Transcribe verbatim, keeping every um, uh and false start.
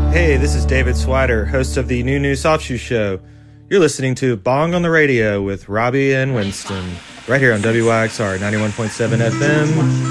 Hey, this is David Swider, host of the New New Soft Shoe Show. You're listening to Bong on the Radio with Robbie and Winston, right here on W Y X R ninety-one point seven F M.